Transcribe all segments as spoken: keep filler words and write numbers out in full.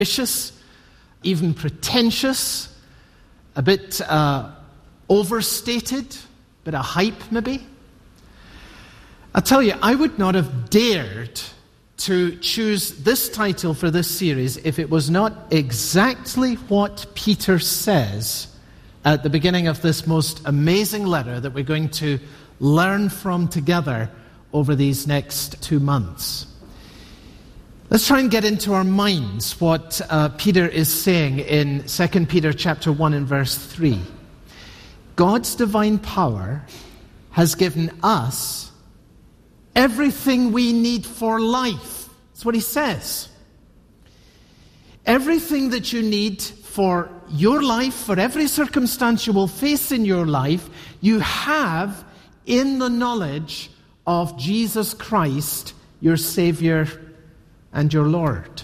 ambitious, even pretentious, a bit uh, overstated, a bit of hype maybe. I'll tell you, I would not have dared to choose this title for this series if it was not exactly what Peter says at the beginning of this most amazing letter that we're going to learn from together over these next two months. Let's try and get into our minds what uh, Peter is saying in Second Peter chapter one and verse three. God's divine power has given us everything we need for life. That's what he says. Everything that you need for your life, for every circumstance you will face in your life, you have in the knowledge of Jesus Christ, your Savior and your Lord.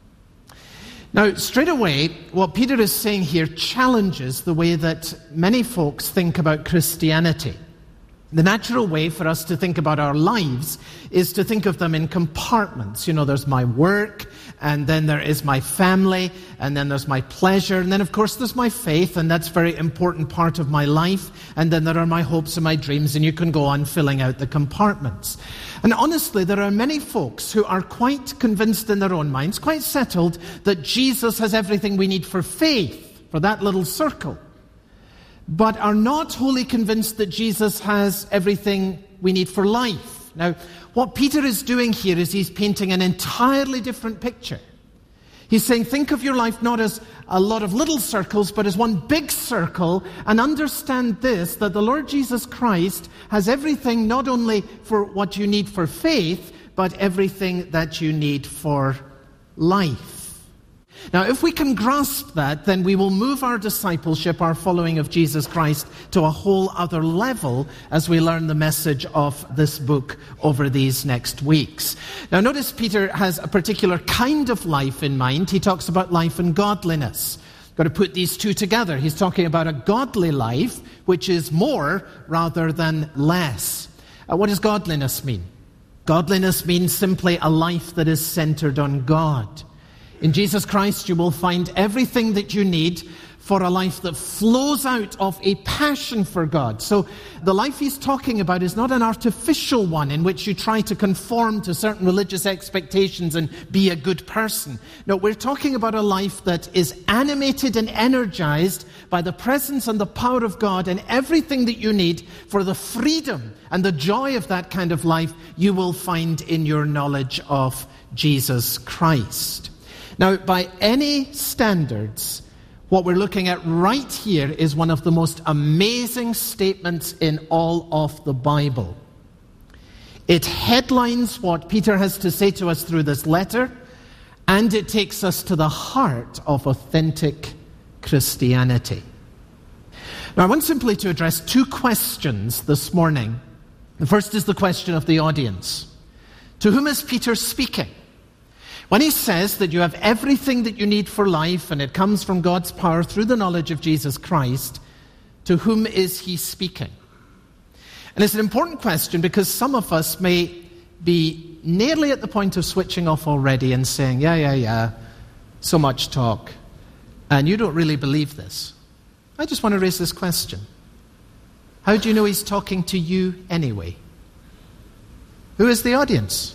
Now, straight away, what Peter is saying here challenges the way that many folks think about Christianity. The natural way for us to think about our lives is to think of them in compartments. You know, there's my work, and then there is my family, and then there's my pleasure, and then of course there's my faith, and that's a very important part of my life, and then there are my hopes and my dreams, and you can go on filling out the compartments. And honestly, there are many folks who are quite convinced in their own minds, quite settled, that Jesus has everything we need for faith, for that little circle, but are not wholly convinced that Jesus has everything we need for life. Now, what Peter is doing here is he's painting an entirely different picture. He's saying, think of your life not as a lot of little circles, but as one big circle, and understand this, that the Lord Jesus Christ has everything not only for what you need for faith, but everything that you need for life. Now, if we can grasp that, then we will move our discipleship, our following of Jesus Christ, to a whole other level as we learn the message of this book over these next weeks. Now, notice Peter has a particular kind of life in mind. He talks about life and godliness. Got to put these two together. He's talking about a godly life, which is more rather than less. Uh, what does godliness mean? Godliness means simply a life that is centered on God. In Jesus Christ, you will find everything that you need for a life that flows out of a passion for God. So the life he's talking about is not an artificial one in which you try to conform to certain religious expectations and be a good person. No, we're talking about a life that is animated and energized by the presence and the power of God, and everything that you need for the freedom and the joy of that kind of life you will find in your knowledge of Jesus Christ. Now, by any standards, what we're looking at right here is one of the most amazing statements in all of the Bible. It headlines what Peter has to say to us through this letter, and it takes us to the heart of authentic Christianity. Now, I want simply to address two questions this morning. The first is the question of the audience. To whom is Peter speaking? When he says that you have everything that you need for life and it comes from God's power through the knowledge of Jesus Christ, to whom is he speaking? And it's an important question because some of us may be nearly at the point of switching off already and saying, yeah, yeah, yeah, so much talk, and you don't really believe this. I just want to raise this question. How do you know he's talking to you anyway? Who is the audience?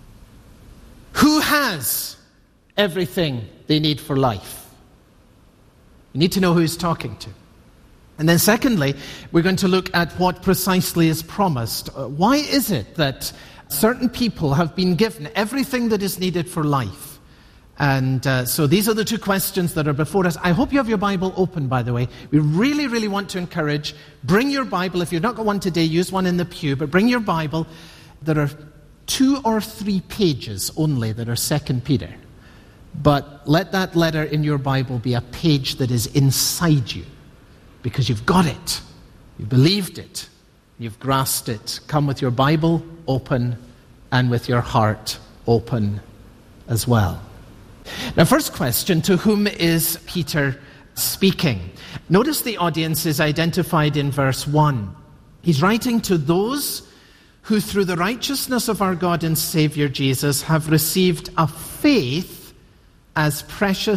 Who has everything they need for life? You need to know who he's talking to. And then secondly, we're going to look at what precisely is promised. Uh, why is it that certain people have been given everything that is needed for life? And uh, so these are the two questions that are before us. I hope you have your Bible open, by the way. We really, really want to encourage, bring your Bible. If you've not got one today, use one in the pew, but bring your Bible. There are two or three pages only that are Second Peter. But let that letter in your Bible be a page that is inside you, because you've got it, you've believed it, you've grasped it. Come with your Bible open and with your heart open as well. Now, first question, to whom is Peter speaking? Notice the audience is identified in verse one. He's writing to those who through the righteousness of our God and Savior Jesus have received a faith as precious